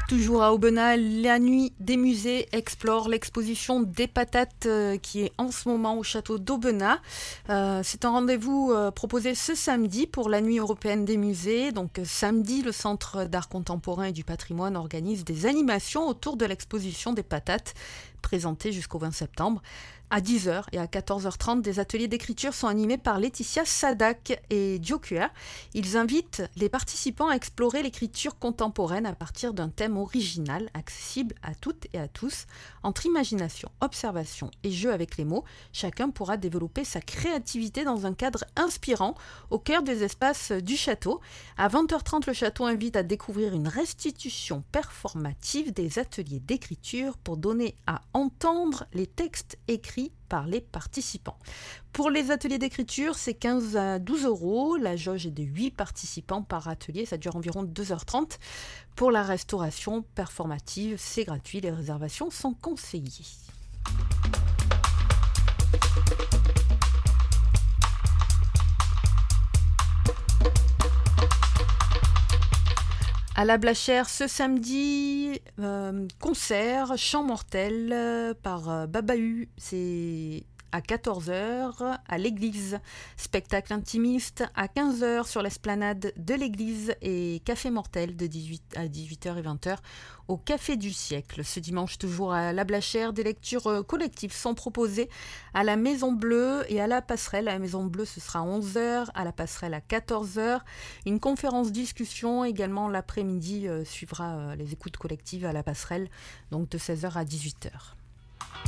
Toujours à Aubenas, la nuit des musées explore l'exposition des patates qui est en ce moment au château d'Aubenas. C'est un rendez-vous proposé ce samedi pour la nuit européenne des musées. Donc samedi, le Centre d'art contemporain et du patrimoine organise des animations autour de l'exposition des patates présentée jusqu'au 20 septembre. À 10h et à 14h30, des ateliers d'écriture sont animés par Laetitia Sadak et Diokua. Ils invitent les participants à explorer l'écriture contemporaine à partir d'un thème original, accessible à toutes et à tous. Entre imagination, observation et jeu avec les mots, chacun pourra développer sa créativité dans un cadre inspirant au cœur des espaces du château. À 20h30, le château invite à découvrir une restitution performative des ateliers d'écriture pour donner à entendre les textes écrits par les participants. Pour les ateliers d'écriture, c'est 15 à 12 euros. La jauge est de 8 participants par atelier. Ça dure environ 2h30. Pour la restauration performative, c'est gratuit. Les réservations sont conseillées. À la Blachère, ce samedi, concert Chant mortel par Babahu. C'est à 14h à l'église. Spectacle intimiste à 15h sur l'esplanade de l'église et café mortel de 18 à 18h et 20h au Café du Siècle. Ce dimanche, toujours à la Blachère, des lectures collectives sont proposées à la Maison Bleue et à la Passerelle. À la Maison Bleue, ce sera à 11h, à la Passerelle à 14h. Une conférence discussion également l'après-midi suivra les écoutes collectives à la Passerelle, donc de 16h à 18h.